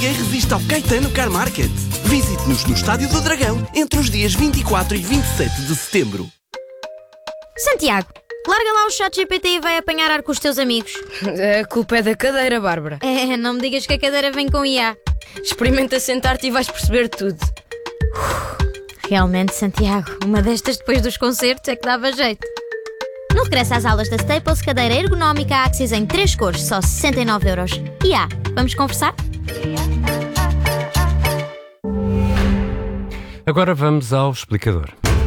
Ninguém resiste ao Caetano Car Market. Visite-nos no Estádio do Dragão entre os dias 24 e 27 de setembro. Santiago, larga lá o ChatGPT e vai apanhar ar com os teus amigos. A culpa é da cadeira, Bárbara. Não me digas que a cadeira vem com IA. Experimenta sentar-te e vais perceber tudo. Realmente, Santiago, uma destas depois dos concertos é que dava jeito. No regresso às aulas da Staples, cadeira ergonómica Axis em 3 cores, só 69€. IA, vamos conversar? Agora vamos ao explicador.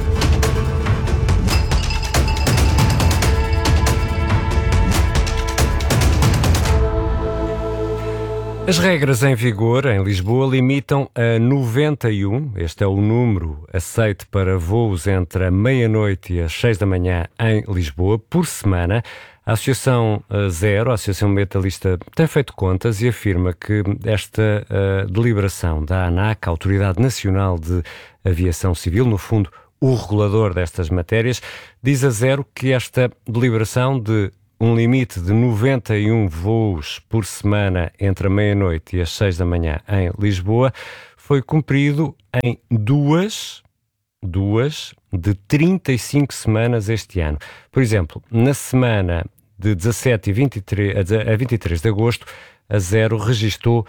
As regras em vigor em Lisboa limitam a 91, este é o número aceite para voos entre a meia-noite e as 6 da manhã em Lisboa, por semana. A Associação Zero, a Associação Ambientalista, tem feito contas e afirma que esta deliberação da ANAC, a Autoridade Nacional de Aviação Civil, no fundo o regulador destas matérias, diz a Zero que esta deliberação de um limite de 91 voos por semana entre a meia-noite e as 6 da manhã em Lisboa foi cumprido em duas de 35 semanas este ano. Por exemplo, na semana de 17 a 23 de agosto, a Zero registou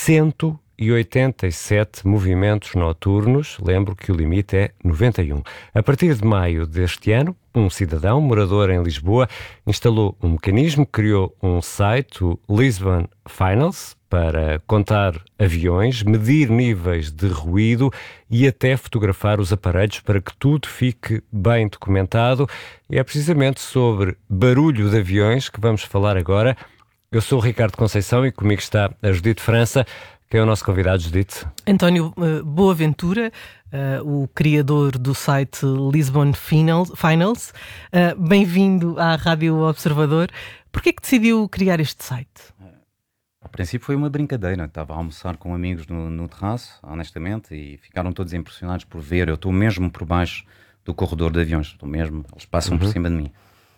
187 movimentos noturnos. Lembro que o limite é 91. A partir de maio deste ano, um cidadão morador em Lisboa instalou um mecanismo, criou um site, o Lisbon Finals, para contar aviões, medir níveis de ruído e até fotografar os aparelhos para que tudo fique bem documentado. E é precisamente sobre barulho de aviões que vamos falar agora. Eu sou o Ricardo Conceição e comigo está a Judite França. Quem é o nosso convidado, Judite? António Boaventura, o criador do site Lisbon Finals. Bem-vindo à Rádio Observador. Porquê que decidiu criar este site? A princípio foi uma brincadeira. Estava a almoçar com amigos no terraço, honestamente, e ficaram todos impressionados por ver. Eu estou mesmo por baixo do corredor de aviões. Estou mesmo, eles passam por cima de mim.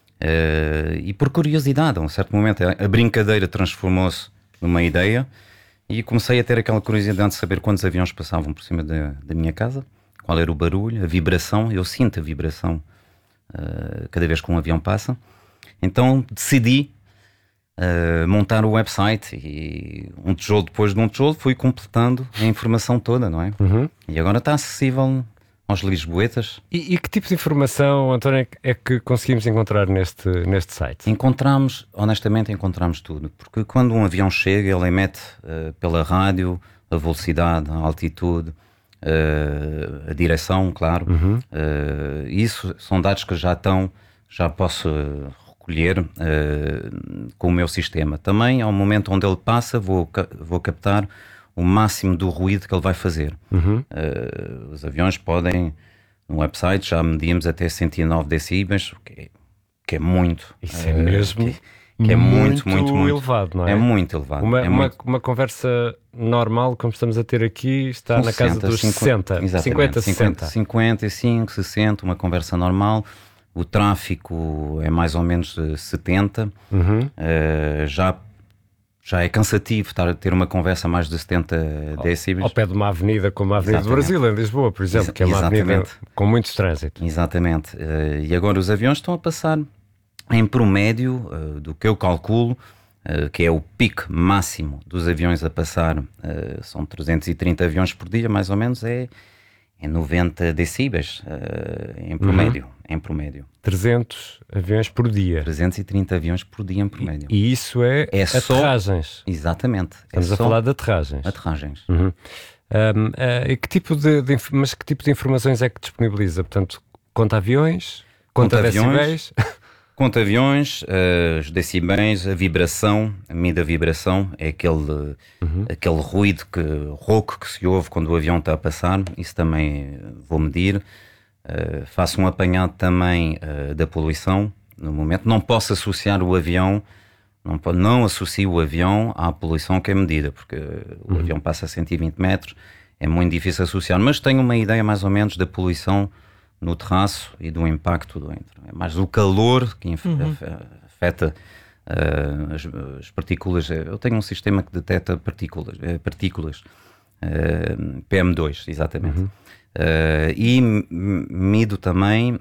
E por curiosidade, a um certo momento, a brincadeira transformou-se numa ideia. E comecei a ter aquela curiosidade de saber quantos aviões passavam por cima da minha casa, qual era o barulho, a vibração. Eu sinto a vibração cada vez que um avião passa. Então decidi montar o website e um tijolo depois de um tijolo fui completando a informação toda, não é? E agora está acessível aos lisboetas. E que tipo de informação, António, é que conseguimos encontrar neste site? Honestamente encontramos tudo, porque quando um avião chega, ele emete pela rádio a velocidade, a altitude, a direção, claro. Isso são dados que já posso recolher com o meu sistema. Também, ao momento onde ele passa, vou captar o máximo do ruído que ele vai fazer. Os aviões podem, no website já medimos até 109 decibéis, que é muito. Isso é mesmo que é muito elevado, não é? É muito elevado. Uma conversa normal, como estamos a ter aqui, está na casa dos 60, 55, 60, uma conversa normal. O tráfico é mais ou menos 70. Já é cansativo ter uma conversa a mais de 70 decibéis. Ao pé de uma avenida como a Avenida do Brasil, em Lisboa, por exemplo, que é uma avenida com muito trânsito. Exatamente. E agora os aviões estão a passar em promédio, do que eu calculo, que é o pico máximo dos aviões a passar, são 330 aviões por dia, mais ou menos, é 90 decibéis em promédio. 300 aviões por dia. 330 aviões por dia em promédio. E isso é aterragens. Exatamente. Estamos a falar de aterragens. E que tipo de informações é que disponibiliza? Portanto, conta aviões, conta decibéis? Conta aviões, os decibéis, a vibração, a medida da vibração, é aquele ruído rouco que se ouve quando o avião está a passar. Isso também vou medir. Faço um apanhado também da poluição. No momento não posso associar o avião, não associo o avião à poluição que é medida, porque o avião passa a 120 metros, é muito difícil associar, mas tenho uma ideia mais ou menos da poluição no terraço e do impacto dentro. É mais o calor que afeta as partículas. Eu tenho um sistema que detecta partículas PM2, exatamente. E mido também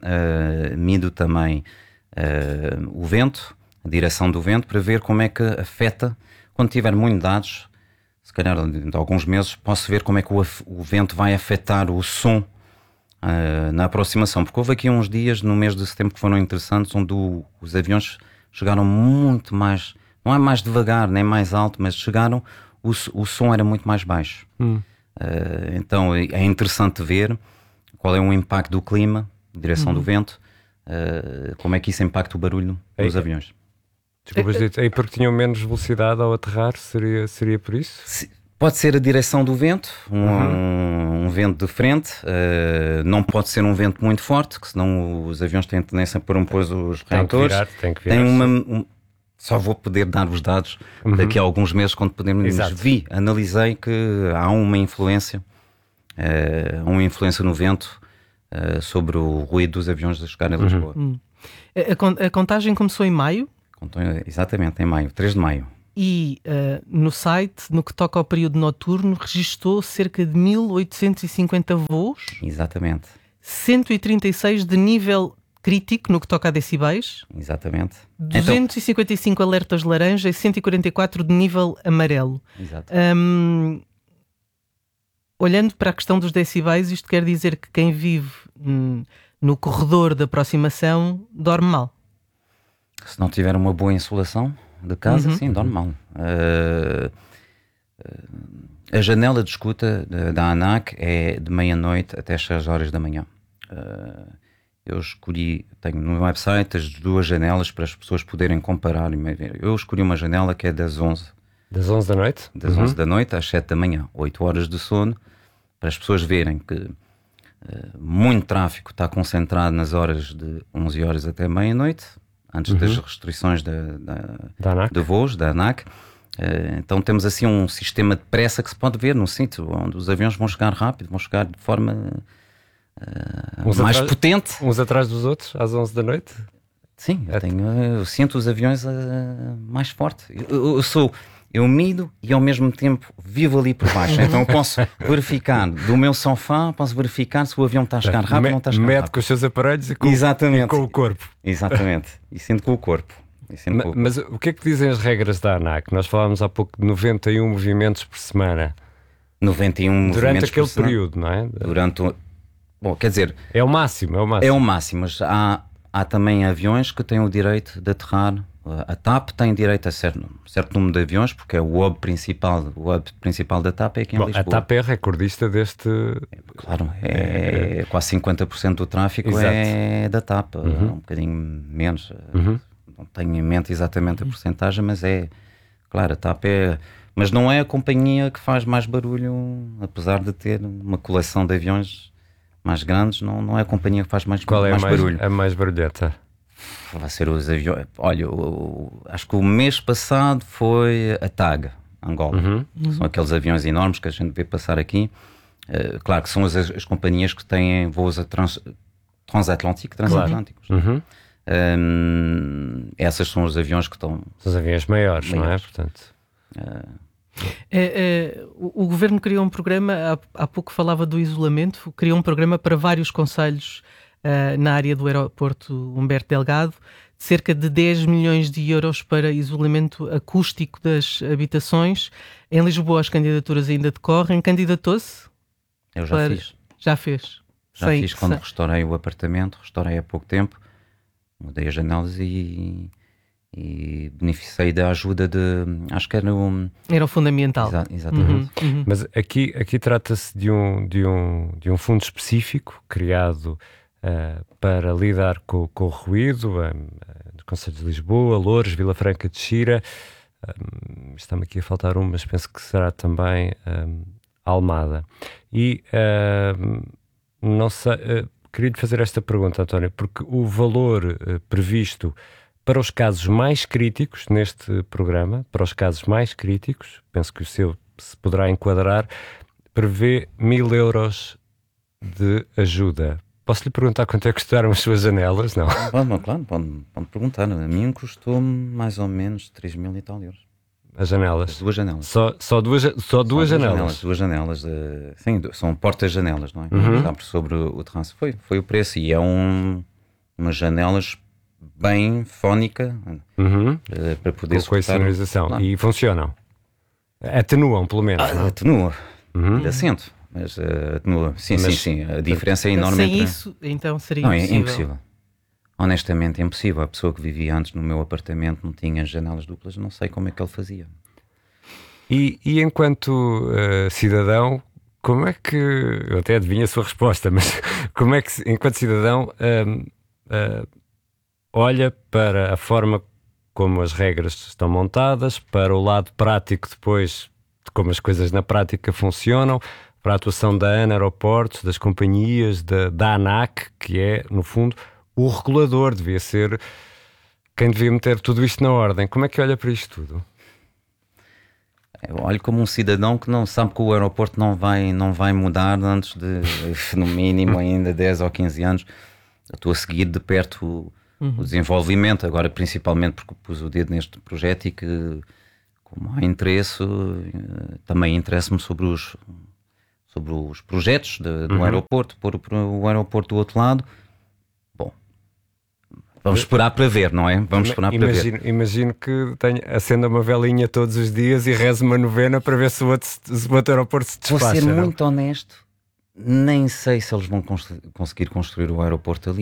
o vento, a direção do vento, para ver como é que afeta, quando tiver muitos dados, se calhar de alguns meses, posso ver como é que o vento vai afetar o som na aproximação, porque houve aqui uns dias no mês de setembro que foram interessantes, onde os aviões chegaram muito mais, não é mais devagar nem mais alto, mas chegaram, o som era muito mais baixo. Então é interessante ver qual é o impacto do clima, direção do vento, como é que isso impacta o barulho dos aviões. Desculpas, aí porque tinham menos velocidade ao aterrar, seria por isso? Pode ser a direção do vento, um vento de frente, não pode ser um vento muito forte, que senão os aviões têm tendência a pôr os reatores. Tem que virar. Só vou poder dar os dados daqui a alguns meses, quando podemos. Analisei que há uma influência no vento sobre o ruído dos aviões a chegar a Lisboa. A contagem começou em maio? Exatamente, em maio, 3 de maio. E no site, no que toca ao período noturno, registou cerca de 1850 voos. Exatamente. 136 de nível crítico, no que toca a decibéis. Exatamente. 255 alertas laranja e 144 de nível amarelo. Exato. Olhando para a questão dos decibéis, isto quer dizer que quem vive no corredor de aproximação dorme mal. Se não tiver uma boa insolação de casa, sim, dorme mal. A janela de escuta da ANAC é de meia-noite até 6 horas da manhã. Eu escolhi, tenho no website as 2 janelas para as pessoas poderem comparar e ver. Eu escolhi uma janela que é das 11. Das 11 da noite? Das 11 da noite às 7 da manhã. 8 horas de sono, para as pessoas verem que muito tráfego está concentrado nas horas de 11 horas até meia-noite, antes das restrições de voos, da ANAC. Então temos assim um sistema de pressa que se pode ver num sítio onde os aviões vão chegar rápido, vão chegar de forma mais potente. Uns atrás dos outros, às 11 da noite? Sim, eu sinto os aviões mais forte. Eu mido e ao mesmo tempo vivo ali por baixo. Então eu posso verificar do meu sofá, posso verificar se o avião está a chegar rápido ou não está a chegar rápido. Mede com os seus aparelhos e com o corpo. Exatamente. E sinto com o corpo. Mas o que é que dizem as regras da ANAC? Nós falámos há pouco de 91 movimentos por semana. 91 movimentos durante aquele por semana. Período, não é? Bom, quer dizer... É o máximo. É o máximo, mas há também aviões que têm o direito de aterrar. A TAP tem direito a certo número de aviões, porque é o hub principal da TAP é aqui em Lisboa. A TAP é recordista deste... Claro, quase 50% do tráfego é da TAP, um bocadinho menos. Não tenho em mente exatamente a porcentagem, mas claro, a TAP mas não é a companhia que faz mais barulho, apesar de ter uma coleção de aviões mais grandes, não é a companhia que faz mais barulho. Qual é a mais barulhenta? Vai ser os aviões. Olha, acho que o mês passado foi a TAG, Angola. São aqueles aviões enormes que a gente vê passar aqui. Claro que são as companhias que têm voos transatlânticos. Claro. Essas são os aviões que estão... Os aviões maiores, não é? Portanto... O governo criou um programa, há pouco falava do isolamento, criou um programa para vários concelhos na área do aeroporto Humberto Delgado, cerca de 10 milhões de euros para isolamento acústico das habitações. Em Lisboa as candidaturas ainda decorrem. Candidatou-se? Eu já fiz. Já fez? Já fiz quando restaurei o apartamento, restaurei há pouco tempo, mudei as janelas e beneficiei da ajuda acho que era o fundamental. Exatamente. Mas aqui trata-se de um fundo específico criado para lidar com o ruído no Concelho de Lisboa, Loures, Vila Franca de Xira. Está-me aqui a faltar mas penso que será também Almada. E não sei, queria-lhe fazer esta pergunta, António, porque o valor previsto para os casos mais críticos neste programa, para os casos mais críticos, penso que o seu se poderá enquadrar, prevê 1.000 euros de ajuda. Posso lhe perguntar quanto é que custaram as suas janelas? Não. Claro, pode perguntar. A mim custou-me mais ou menos 3 mil e tal euros. As janelas? As duas janelas. Só duas janelas? Duas janelas. Sim, são portas-janelas, não é? Abre sobre o terraço. Foi o preço. E é umas janelas bem fónica para poder com a sonorização. Claro. E funcionam? Atenuam, pelo menos. Atenua. Ainda sento. Mas atenua. Sim. A diferença é enorme. Sem isso, então seria impossível. É impossível. Honestamente, é impossível. A pessoa que vivia antes no meu apartamento não tinha janelas duplas. Não sei como é que ele fazia. E enquanto cidadão, como é que... Eu até adivinho a sua resposta, mas como é que, enquanto cidadão, olha para a forma como as regras estão montadas, para o lado prático depois de como as coisas na prática funcionam, para a atuação da ANA Aeroportos, das companhias, da ANAC, que é, no fundo, o regulador, devia ser quem devia meter tudo isto na ordem. Como é que olha para isto tudo? Eu olho como um cidadão que não sabe que o aeroporto não vai mudar antes de, no mínimo, ainda 10 ou 15 anos. Eu estou a seguir de perto o desenvolvimento, agora principalmente porque pus o dedo neste projeto e que, como há interesse, também interessa-me sobre os projetos do aeroporto, pôr o aeroporto do outro lado. Bom, vamos esperar para ver, não é? Vamos esperar para ver. Imagino que acenda uma velinha todos os dias e reze uma novena para ver se o outro aeroporto se despacha. Vou ser muito honesto, nem sei se eles vão conseguir construir o aeroporto ali.